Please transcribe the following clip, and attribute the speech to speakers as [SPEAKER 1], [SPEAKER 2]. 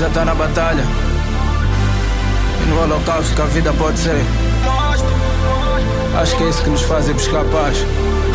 [SPEAKER 1] já tá na batalha. E no holocausto que a vida pode ser. Acho que é isso que nos faz ir buscar paz.